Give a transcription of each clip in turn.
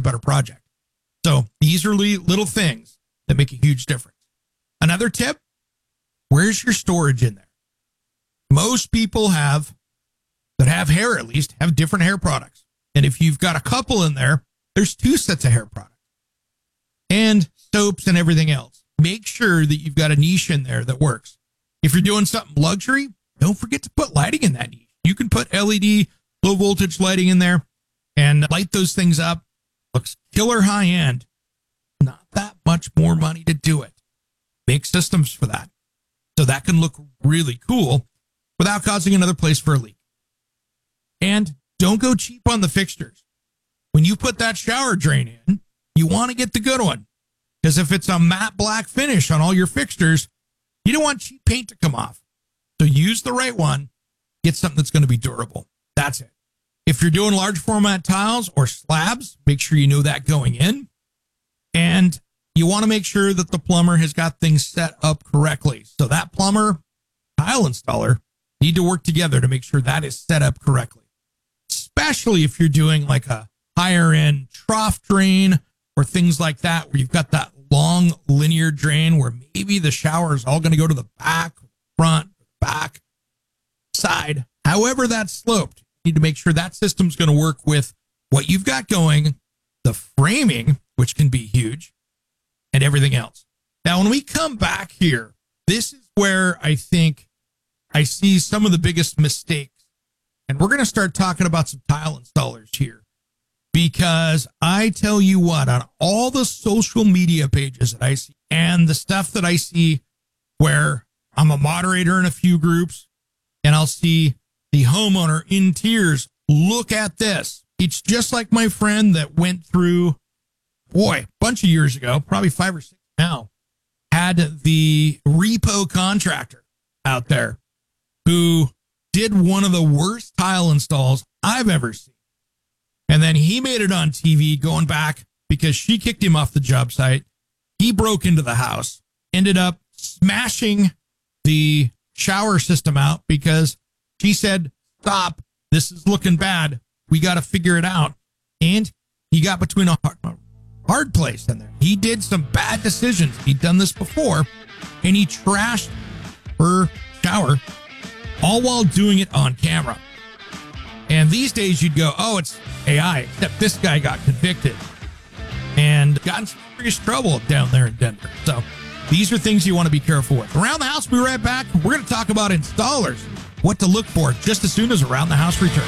better project. So these are little things that make a huge difference. Another tip, where's your storage in there? Most people that have hair at least, have different hair products. And if you've got a couple in there, there's 2 sets of hair products and soaps and everything else. Make sure that you've got a niche in there that works. If you're doing something luxury, don't forget to put lighting in that niche. You can put LED, low voltage lighting in there and light those things up. Looks killer high end. Not that much more money to do it. Make systems for that. So that can look really cool without causing another place for a leak. And don't go cheap on the fixtures. When you put that shower drain in, you want to get the good one. Because if it's a matte black finish on all your fixtures, you don't want cheap paint to come off. So use the right one. Get something that's going to be durable. That's it. If you're doing large format tiles or slabs, make sure you know that going in. And you want to make sure that the plumber has got things set up correctly. So that plumber, tile installer need to work together to make sure that is set up correctly. Especially if you're doing like a higher end trough drain or things like that, where you've got that long linear drain where maybe the shower is all going to go to the back, front, back, side. However that's sloped, you need to make sure that system's going to work with what you've got going, the framing, which can be huge, and everything else. Now, when we come back here, this is where I think I see some of the biggest mistakes. And we're going to start talking about some tile installers here. Because I tell you what, on all the social media pages that I see and the stuff that I see where I'm a moderator in a few groups and I'll see the homeowner in tears, look at this. It's just like my friend that went through, a bunch of years ago, probably 5 or 6 now, had the repo contractor out there who did one of the worst tile installs I've ever seen. And then he made it on TV going back because she kicked him off the job site. He broke into the house, ended up smashing the shower system out because she said, stop, this is looking bad. We got to figure it out. And he got between a hard place in there. He did some bad decisions. He'd done this before, and he trashed her shower, all while doing it on camera. And these days you'd go, oh, it's AI, except this guy got convicted and got in some serious trouble down there in Denver. So these are things you want to be careful with. Around the House, we'll be right back. We're going to talk about installers, what to look for just as soon as Around the House returns.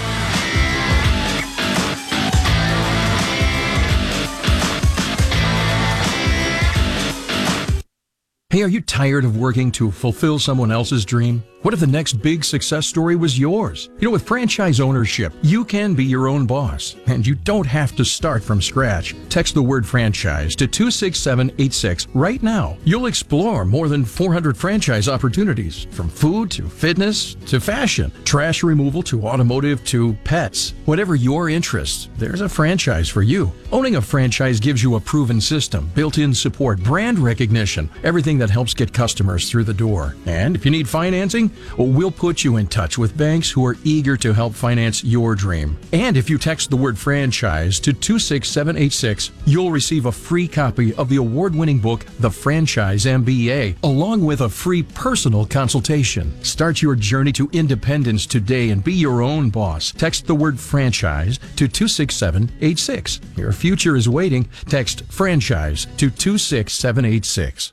Hey, are you tired of working to fulfill someone else's dream? What if the next big success story was yours? You know, with franchise ownership, you can be your own boss, and you don't have to start from scratch. Text the word franchise to 26786 right now. You'll explore more than 400 franchise opportunities, from food to fitness to fashion, trash removal to automotive to pets. Whatever your interests, there's a franchise for you. Owning a franchise gives you a proven system, built-in support, brand recognition, everything that helps get customers through the door. And if you need financing, we'll put you in touch with banks who are eager to help finance your dream. And if you text the word franchise to 26786, you'll receive a free copy of the award-winning book, The Franchise MBA, along with a free personal consultation. Start your journey to independence today and be your own boss. Text the word franchise to 26786. Your future is waiting. Text franchise to 26786.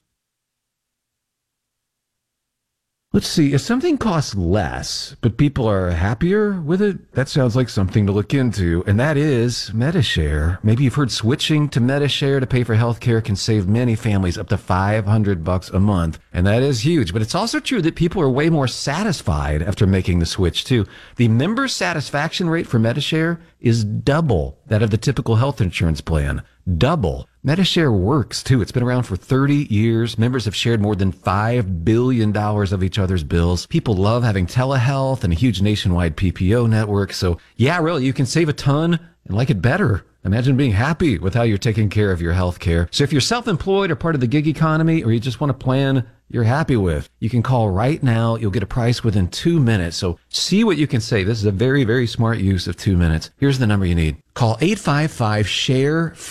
Let's see, if something costs less, but people are happier with it, that sounds like something to look into, and that is Medi-Share. Maybe you've heard switching to Medi-Share to pay for healthcare can save many families up to $500 a month, and that is huge. But it's also true that people are way more satisfied after making the switch, too. The member satisfaction rate for Medi-Share is double that of the typical health insurance plan. Double. Medi-Share works, too. It's been around for 30 years. Members have shared more than $5 billion of each other's bills. People love having telehealth and a huge nationwide PPO network. So, yeah, really, you can save a ton and like it better. Imagine being happy with how you're taking care of your health care. So if you're self-employed or part of the gig economy, or you just want a plan you're happy with, you can call right now. You'll get a price within 2 minutes. So see what you can save. This is a very, very smart use of 2 minutes. Here's the number you need. Call 855-SHARE